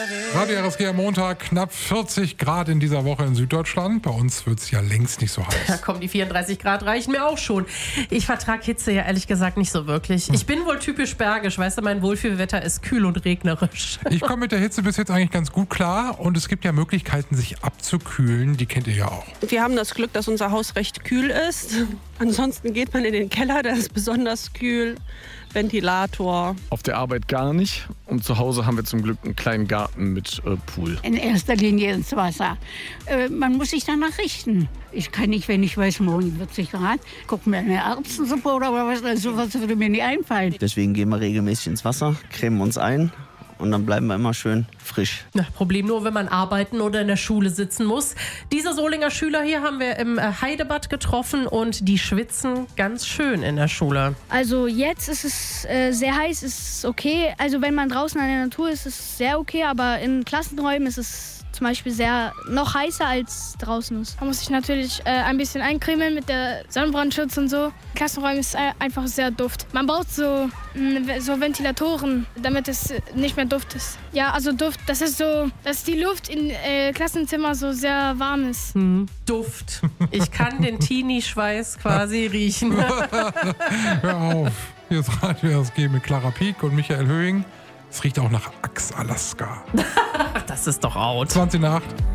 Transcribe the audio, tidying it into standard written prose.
Radio RSG am Montag, knapp 40 Grad in dieser Woche in Süddeutschland. Bei uns wird es ja längst nicht so heiß. Ja, komm, die 34 Grad reichen mir auch schon. Ich vertrage Hitze ja ehrlich gesagt nicht so wirklich. Ich bin wohl typisch bergisch, weißt du, mein Wohlfühlwetter ist kühl und regnerisch. Ich komme mit der Hitze bis jetzt eigentlich ganz gut klar und es gibt ja Möglichkeiten, sich abzukühlen. Die kennt ihr ja auch. Wir haben das Glück, dass unser Haus recht kühl ist. Ansonsten geht man in den Keller, der ist besonders kühl. Ventilator. Auf der Arbeit gar nicht. Und zu Hause haben wir zum Glück einen kleinen Garten mit Pool. In erster Linie ins Wasser. Man muss sich danach richten. Ich kann nicht, wenn ich weiß, morgen 40 Grad, gucken wir eine Erbsensuppe oder was, also was würde mir nicht einfallen. Deswegen gehen wir regelmäßig ins Wasser, cremen uns ein. Und dann bleiben wir immer schön frisch. Na, Problem nur, wenn man arbeiten oder in der Schule sitzen muss. Diese Solinger Schüler hier haben wir im Heidebad getroffen und die schwitzen ganz schön in der Schule. Also jetzt ist es sehr heiß, ist okay. Also wenn man draußen in der Natur ist, ist es sehr okay. Aber in Klassenräumen ist es zum Beispiel noch heißer als draußen ist. Man muss sich natürlich ein bisschen eincremen mit der Sonnenbrandschutz und so. Klassenräume ist einfach sehr duft. Man baut so Ventilatoren, damit es nicht mehr Duft ist. Ja, also Duft, das ist so, dass die Luft im Klassenzimmer so sehr warm ist. Duft. Ich kann den Teenie-Schweiß quasi riechen. Hör auf. Hier ist Radio RSG mit Clara Pieck und Michael Höhing. Es riecht auch nach Axe, Alaska. Ach, das ist doch out. 20 nach 8.